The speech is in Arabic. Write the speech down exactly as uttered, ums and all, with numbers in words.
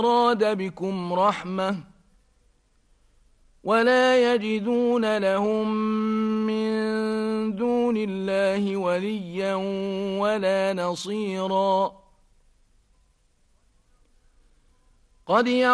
أراد بكم رحمة ولا يجدون لهم من دون الله وليا ولا نصيرا. قد